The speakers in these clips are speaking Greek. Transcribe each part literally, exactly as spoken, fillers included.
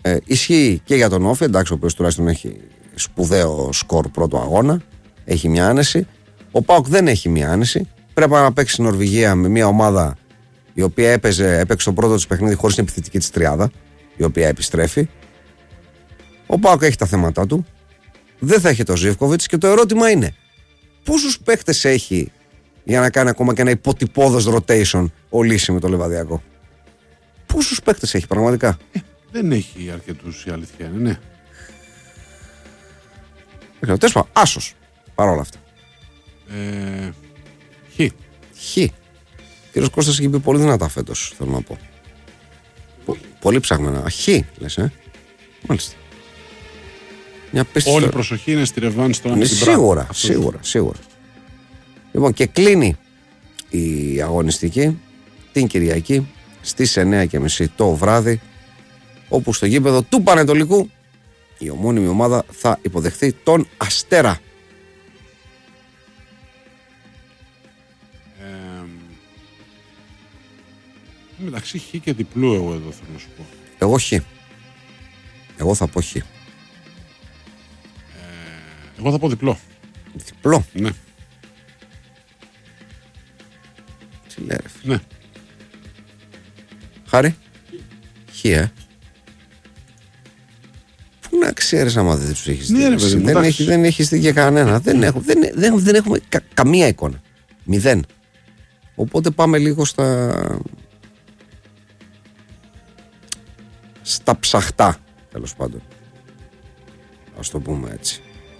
Ε, ισχύει και για τον Όφη, εντάξει, ο οποίος τουλάχιστον έχει σπουδαίο σκορ πρώτο αγώνα. Έχει μια άνεση. Ο ΠΑΟΚ δεν έχει μια άνεση. Πρέπει να παίξει στην Νορβηγία με μια ομάδα η οποία έπαιζε, έπαιξε το πρώτο της παιχνίδι χωρίς την επιθετική της τριάδα, η οποία επιστρέφει. Ο ΠΑΟΚ έχει τα θέματα του. Δεν θα έχει το Ζίβκοβιτς και το ερώτημα είναι πόσους παίχτες έχει για να κάνει ακόμα και ένα υποτυπώδες rotation ο Λύση με το Λεβαδιακό. Πόσους παίχτες έχει πραγματικά. Ε, δεν έχει αρκετούς, η αλήθεια είναι, ναι. Δεν ξέρω, τέλος, άσος παρόλα αυτά. Ε, χ. Χ. Ο κύριος Κώστας έχει πει πολύ δυνατά φέτος, θέλω να πω. Πο, πολύ ψάχμενα. Χ, λες, ε. Μάλιστα. Μια όλη η προσοχή είναι στη ρεβάνση τώρα. Ναι, σίγουρα, σίγουρα, σίγουρα. Λοιπόν, και κλείνει η αγωνιστική την Κυριακή στις εννιά και μισή το βράδυ, όπου στο γήπεδο του Πανετολικού η ομώνυμη ομάδα θα υποδεχθεί τον Αστέρα. Ε, μεταξύ χ και διπλού εγώ εδώ θέλω να σου πω. Εγώ χ. Εγώ θα πω χ. Εγώ θα πω διπλό. Διπλό. Ναι. Τι λέει ρε φίλε. Ναι. Χάρη. Χ, ε. Πού να ξέρεις άμα δεν τους έχεις ναι, δει. Δεν, έχει, δεν έχεις δει και κανένα. δεν, έχω, δεν, δεν, δεν έχουμε κα, καμία εικόνα. Μηδέν. Οπότε πάμε λίγο στα στα ψαχτά, τέλος πάντων. Ας το πούμε έτσι.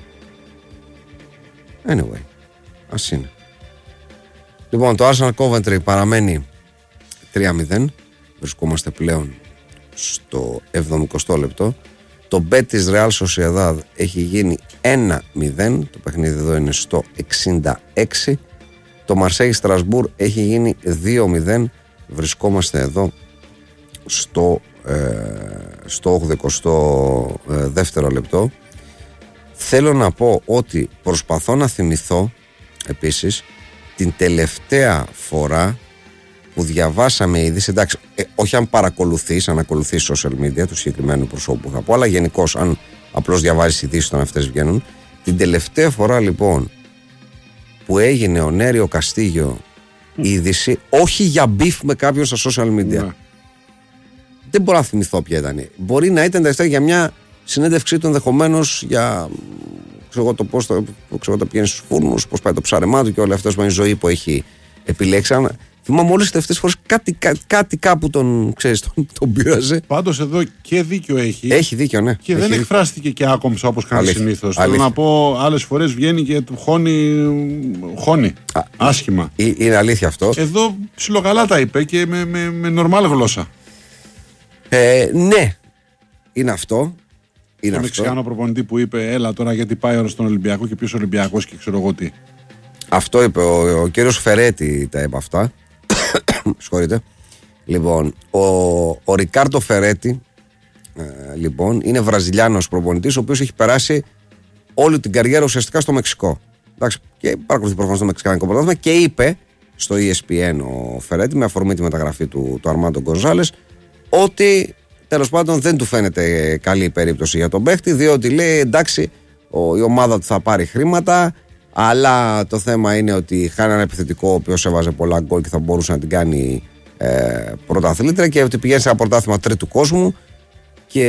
Anyway, ας είναι. Λοιπόν, το Arsenal Coventry παραμένει τρία μηδέν. Βρισκόμαστε πλέον στο εβδομηκοστό λεπτό. Το bet της Real Sociedad έχει γίνει ένα μηδέν. Το παιχνίδι εδώ είναι στο εξήντα έξι. Το Marseille Strasbourg έχει γίνει δύο μηδέν. Βρισκόμαστε εδώ στο, ε, στο ογδοηκοστό δεύτερο λεπτό. Θέλω να πω ότι προσπαθώ να θυμηθώ επίσης την τελευταία φορά που διαβάσαμε είδηση, εντάξει, ε, όχι αν παρακολουθείς, αν ακολουθείς social media του συγκεκριμένου προσώπου θα πω, αλλά γενικώς αν απλώς διαβάζεις ειδήσεις όταν αυτές βγαίνουν. Την τελευταία φορά λοιπόν που έγινε ο Νέριο Καστίγιο είδηση, όχι για μπιφ με κάποιον στα social media. Mm. Δεν μπορώ να θυμηθώ ποια ήταν. Μπορεί να ήταν τελευταία για μια συνέντευξή του ενδεχομένως για ξέρω το πώς το, ξέρω το πηγαίνει στους φούρνους, πώς πάει το ψάρεμά του και όλα αυτά η ζωή που έχει επιλέξει. Θυμάμαι όλες τις τελευταίες φορές κάτι, κάτι, κάτι κάπου τον, ξέρεις, τον, τον πείραζε. Πάντως εδώ και δίκιο έχει. Έχει δίκιο, ναι. Και έχει δεν δίκιο. εκφράστηκε και άκομψα όπως κάνει συνήθως. Θέλω να πω, άλλες φορές βγαίνει και του χώνει, χώνει Α, άσχημα. Είναι αλήθεια αυτό. Εδώ ψιλοκαλά τα είπε και με, με, με νορμάλ γλώσσα. Ε, ναι, είναι αυτό. Το Μεξικάνο προπονητή που είπε έλα τώρα γιατί πάει ώρα στον Ολυμπιακό και ποιος Ολυμπιακός και ξέρω εγώ τι. Αυτό είπε ο, ο κύριος Φερέτη, τα είπε αυτά. Συγχωρείτε. Λοιπόν, ο, ο Ρικάρντο Φερέτη ε, λοιπόν, είναι Βραζιλιάνος προπονητής ο οποίος έχει περάσει όλη την καριέρα ουσιαστικά στο Μεξικό. Εντάξει, και παρακολουθεί προφανώς το Μεξικάνικο πρωτάθλημα και είπε στο ι ες πι εν ο Φερέτη με αφορμή τη μεταγραφή του, του Αρμάντο Γκονζάλες ότι τέλος πάντων δεν του φαίνεται καλή περίπτωση για τον παίχτη, διότι λέει εντάξει ο, η ομάδα του θα πάρει χρήματα, αλλά το θέμα είναι ότι χάνει ένα επιθετικό ο οποίος έβαζε πολλά γκολ και θα μπορούσε να την κάνει ε, πρωταθλήτρια και ότι πηγαίνει σε ένα πρωτάθλημα τρίτου κόσμου και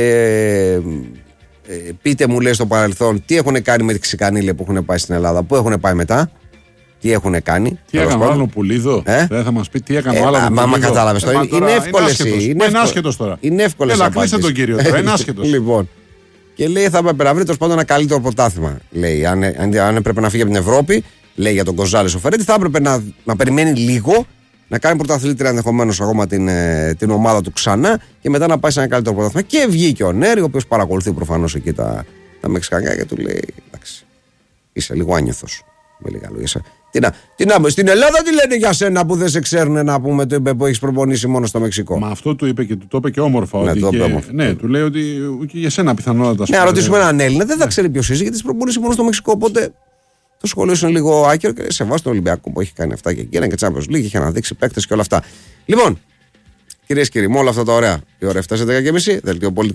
ε, πείτε μου λέει στο παρελθόν τι έχουν κάνει με τη Ξικανίλια που έχουν πάει στην Ελλάδα, πού έχουν πάει μετά. Τι έχουν κάνει. Τι έκανε ο Άλλον Πουλίδο. Ε? Δεν θα μας πει τι έκανε ο Άλλον Πουλίδο. Μα κατάλαβες τώρα. Είναι εύκολες. Είναι άσχετος τώρα. Είναι εύκολες. Έλα, κλείστε τον κύριο τώρα. Είναι άσχετος. Λοιπόν. Και λέει θα έπρεπε να βρει τέλος πάντων ένα καλύτερο πρωτάθλημα. Λέει αν, αν, αν έπρεπε να φύγει από την Ευρώπη, λέει για τον Γκονζάλες ο Φερέτη, θα έπρεπε να, να περιμένει λίγο, να κάνει πρωταθλήτρια ενδεχομένως ακόμα την, την ομάδα του ξανά και μετά να πάει σε ένα καλύτερο πρωτάθλημα. Και βγήκε ο Νέρη, ο οποίος παρακολουθεί προφανώς εκεί τα, τα μεξικανικά και του λέει εντάξει, είσαι λίγο άνιωθος. Με λίγα λόγια. Τι να, τι να, στην Ελλάδα τι λένε για σένα που δεν σε ξέρουν να πούμε το είπε που έχεις προπονήσει μόνο στο Μεξικό. Μα αυτό του είπε και του το είπε και όμορφα. Ναι, ότι το και, όμορφα. Ναι, του λέει ότι και για σένα πιθανότατα. Ναι, να ρωτήσουμε έναν Έλληνα, δεν θα ναι. ξέρει ποιος είσαι γιατί έχει προπονήσει μόνο στο Μεξικό. Οπότε το σχολείο είναι λίγο άκυρο και σε βάζει τον Ολυμπιακό που έχει κάνει αυτά και εκείνα και Champions League, είχε αναδείξει παίκτες και όλα αυτά. Λοιπόν, κυρίες και κύριοι, με όλα αυτά τα ωραία, η ώρα έφτασε δέκα και μισή, δελτίο